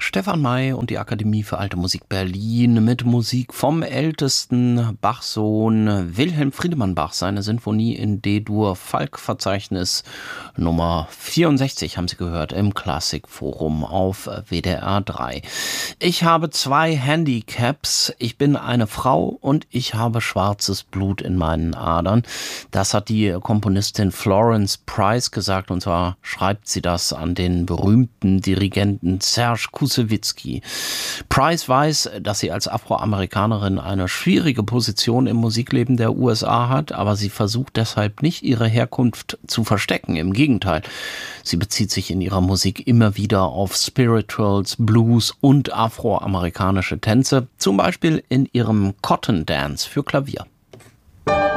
Stefan May und die Akademie für Alte Musik Berlin mit Musik vom ältesten Bach-Sohn Wilhelm Friedemann Bach, seine Sinfonie in D-Dur-Falk-Verzeichnis Nummer 64 haben Sie gehört im Klassikforum auf WDR 3. Ich habe 2 Handicaps. Ich bin eine Frau und ich habe schwarzes Blut in meinen Adern. Das hat die Komponistin Florence Price gesagt, und zwar schreibt sie das an den berühmten Dirigenten Serge Koussevitzky. Price weiß, dass sie als Afroamerikanerin eine schwierige Position im Musikleben der USA hat, aber sie versucht deshalb nicht, ihre Herkunft zu verstecken. Im Gegenteil, sie bezieht sich in ihrer Musik immer wieder auf Spirituals, Blues und afroamerikanische Tänze, zum Beispiel in ihrem Cotton Dance für Klavier.